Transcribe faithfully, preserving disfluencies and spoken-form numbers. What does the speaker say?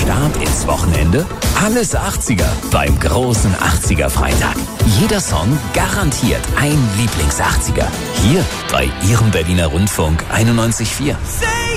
Start ins Wochenende? Alles achtziger beim großen achtziger-Freitag. Jeder Song garantiert ein Lieblings-achtziger. Hier bei Ihrem Berliner Rundfunk einundneunzig Komma vier.